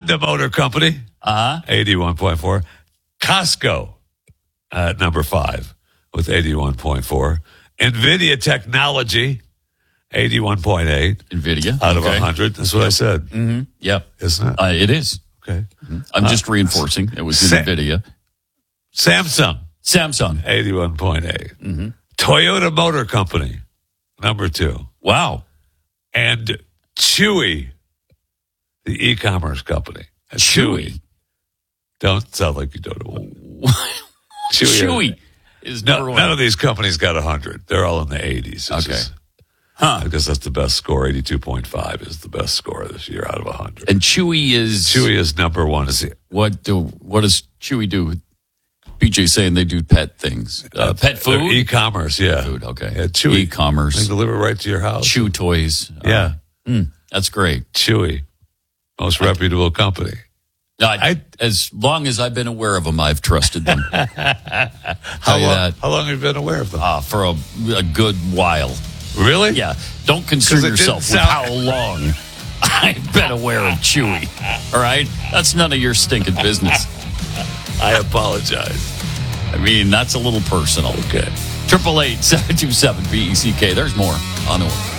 Honda Motor Company, 81.4. Costco at number 5 with 81.4. NVIDIA Technology, 81.8. NVIDIA. Out of 100. That's what I said. Mm-hmm. Yep. Isn't it? It is. Okay. I'm just reinforcing. It was NVIDIA. Samsung, 81.8. Mm-hmm. Toyota Motor Company, number 2. Wow. And Chewy, the e-commerce company. Chewy. Don't sound like you don't know. Chewy is number 1. None of these companies got 100. They're all in the 80s. Okay. Because that's the best score. 82.5 is the best score this year out of 100. And Chewy is number 1. What does Chewy do? BJ saying they do pet things. Pet food? E-commerce, yeah. Food, okay. Yeah, Chewy. E-commerce. They deliver right to your house. Chew toys. Yeah. That's great. Chewy. Most reputable company. As long as I've been aware of them, I've trusted them. How long have you been aware of them? For a good while. Really? Yeah. Don't concern yourself with how long I've been aware of Chewy. All right? That's none of your stinking business. I apologize. I mean, that's a little personal. Okay. 888-727-BECK. There's more on the way.